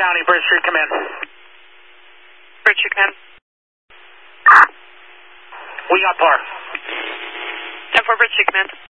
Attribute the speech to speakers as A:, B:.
A: County, Bridge Street, come in.
B: Bridge Street, come in.
A: We got par.
B: 10-4, Bridge Street, come in.